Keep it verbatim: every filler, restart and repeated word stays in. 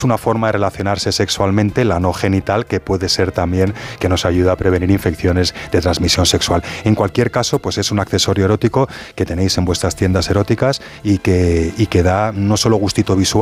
una forma de relacionarse sexualmente, la no genital, que puede ser también que nos ayuda a prevenir infecciones de transmisión sexual. En cualquier caso, pues es un accesorio erótico que tenéis en vuestras tiendas eróticas y que, y que da no solo gustito visual,